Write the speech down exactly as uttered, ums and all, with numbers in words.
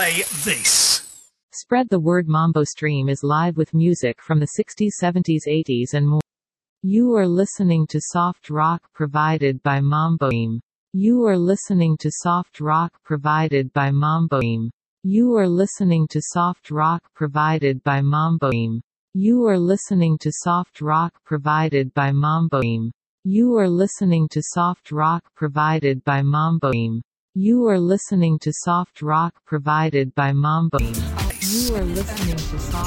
say this. Spread the word. Mambo Stream is live with music from the sixties, seventies, eighties and more. You are listening to soft rock provided by Mambo Stream. You are listening to soft rock provided by Mambo Stream. You are listening to soft rock provided by Mambo Stream. You are listening to soft rock provided by Mambo Stream. You are listening to soft rock provided by Mambo Stream. You are listening to soft rock provided by Mambo Stream. You are listening to soft